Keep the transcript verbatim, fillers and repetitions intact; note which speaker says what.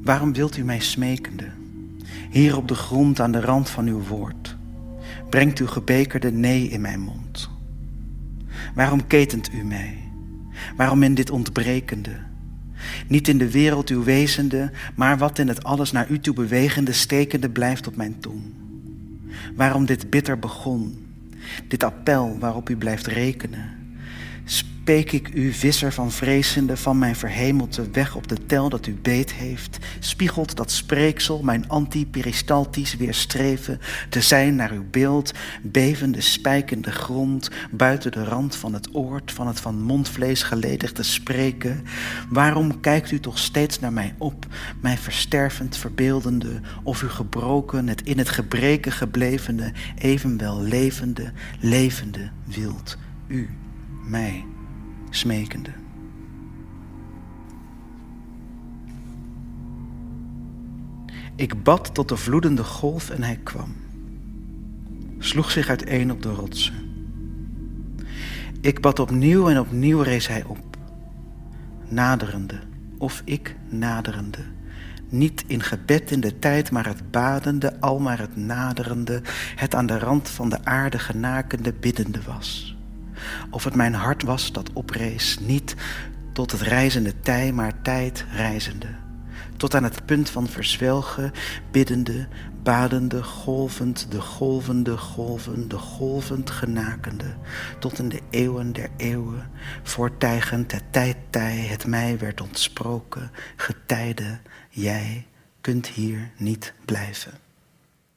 Speaker 1: Waarom wilt u mij smekende, hier op de grond aan de rand van uw woord, brengt uw gebekerde nee in mijn mond? Waarom ketent u mij? Waarom in dit ontbrekende? Niet in de wereld uw wezende, maar wat in het alles naar u toe bewegende, stekende blijft op mijn tong. Waarom dit bitter begon, dit appel waarop u blijft rekenen? Spreek ik u, visser van vrezende, van mijn verhemelte weg op de tel dat u beet heeft? Spiegelt dat spreeksel mijn anti-peristaltisch weerstreven te zijn naar uw beeld, bevende, spijkende grond, buiten de rand van het oord, van het van mondvlees geledigde spreken? Waarom kijkt u toch steeds naar mij op, mij verstervend verbeeldende, of u gebroken, het in het gebreken geblevene, evenwel levende, levende wilt, u, mij, smekende? Ik bad tot de vloedende golf en hij kwam, sloeg zich uiteen op de rotsen. Ik bad opnieuw en opnieuw rees hij op, naderende, of ik naderende, niet in gebed in de tijd, maar het badende, al maar het naderende, het aan de rand van de aarde genakende biddende was. Of het mijn hart was dat oprees, niet tot het reizende tij, maar tijd reizende. Tot aan het punt van verzwelgen, biddende, badende, golvend, de golvende golven, de golvend genakende. Tot in de eeuwen der eeuwen, voortijgend, het tijd tij, het mij werd ontsproken, getijde, jij kunt hier niet blijven.